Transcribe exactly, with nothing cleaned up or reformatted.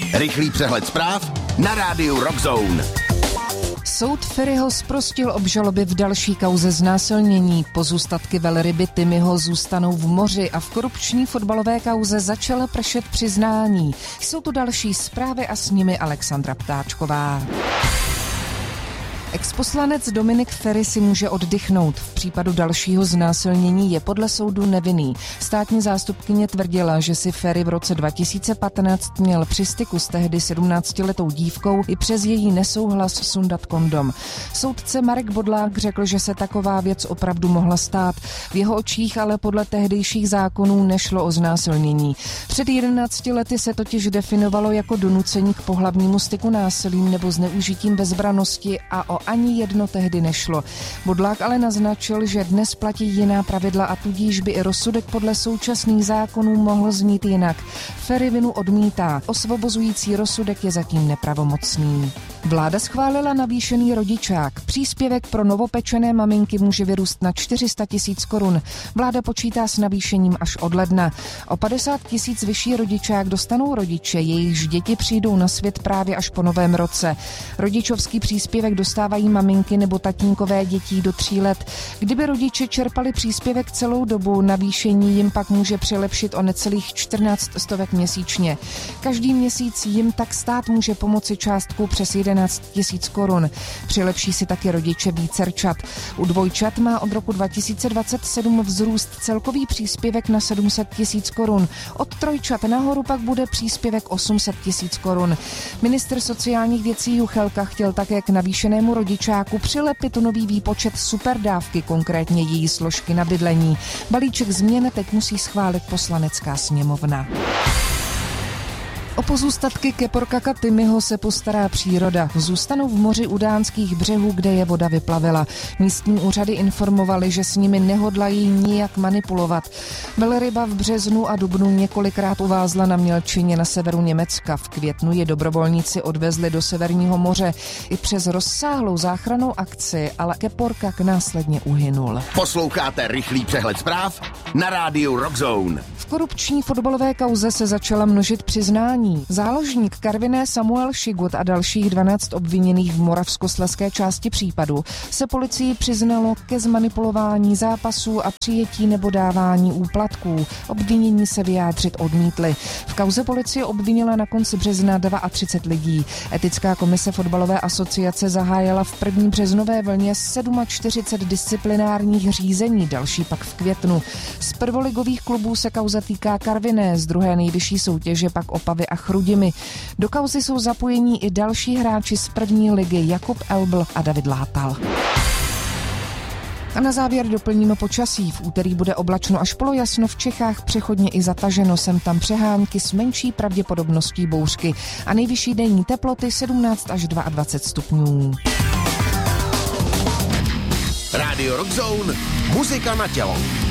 Rychlý přehled zpráv na rádiu Rockzone. Soud Feriho zprostil obžaloby v další kauze znásilnění. Pozůstatky velryby Timmyho zůstanou v moři a v korupční fotbalové kauze začala pršet přiznání. Jsou tu další zprávy a s nimi Alexandra Ptáčková. Exposlanec Dominik Feri si může oddychnout. V případu dalšího znásilnění je podle soudu nevinný. Státní zástupkyně tvrdila, že si Feri v roce dva tisíce patnáct měl při styku s tehdy sedmnáctiletou dívkou i přes její nesouhlas sundat kondom. Soudce Marek Bodlák řekl, že se taková věc opravdu mohla stát. V jeho očích ale podle tehdejších zákonů nešlo o znásilnění. Před jedenácti lety se totiž definovalo jako donucení k pohlavnímu styku násilím nebo zneužitím bezbrannosti a o ani jedno tehdy nešlo. Bodlák ale naznačil, že dnes platí jiná pravidla a tudíž by i rozsudek podle současných zákonů mohl znít jinak. Feri vinu odmítá. Osvobozující rozsudek je zatím nepravomocný. Vláda schválila navýšený rodičák. Příspěvek pro novopečené maminky může vyrůst na čtyři sta tisíc korun. Vláda počítá s navýšením až od ledna. O padesát tisíc vyšší rodičák dostanou rodiče, jejichž děti přijdou na svět právě až po novém roce. Rodičovský příspěvek dostávají maminky nebo tatínkové dětí do tří let. Kdyby rodiče čerpali příspěvek celou dobu, navýšení jim pak může přilepšit o necelých čtrnáct stovek měsíčně. Každý měsíc jim tak stát může pomoci částkou přes jedenáct tisíc korun. Přilepší si taky rodiče vícerčat. U dvojčat má od roku dva tisíce dvacet sedm vzrůst celkový příspěvek na sedm set tisíc korun. Od trojčat nahoru pak bude příspěvek osm set tisíc korun. Ministr sociálních věcí Juchelka chtěl také k navýšenému rodičáku přilepit nový výpočet superdávky, konkrétně její složky na bydlení. Balíček změn teď musí schválit Poslanecká sněmovna. O pozůstatky keporkaka Timmyho se postará příroda. Zůstanou v moři u dánských břehů, kde je voda vyplavila. Místní úřady informovaly, že s nimi nehodlají nijak manipulovat. Velryba v březnu a dubnu několikrát uvázla na mělčině na severu Německa. V květnu je dobrovolníci odvezli do Severního moře. I přes rozsáhlou záchrannou akci ale keporkak následně uhynul. Posloucháte rychlý přehled zpráv na rádiu Rockzone. V korupční fotbalové kauze se začala množit přiznání. Záložník Karviné Samuel Šigut a dalších dvanáct obviněných v moravskoslezské části případu se policii přiznalo ke zmanipulování zápasů a přijetí nebo dávání úplatků. Obvinění se vyjádřit odmítli. V kauze policie obvinila na konci března třicet dva lidí. Etická komise fotbalové asociace zahájila v první březnové vlně čtyřicet sedm disciplinárních řízení, další pak v květnu. Z prvoligových klubů se kauza týká Karviné, z druhé nejvyšší soutěže pak Opavy a Chrudimi. Do kauzy jsou zapojení i další hráči z první ligy Jakub Elbl a David Látal. A na závěr doplníme počasí. V úterý bude oblačno až polojasno, v Čechách přechodně i zataženo, sem tam přehánky s menší pravděpodobností bouřky a nejvyšší denní teploty sedmnáct až dvacet dva stupňů. Rádio Rockzone, muzika na tělo.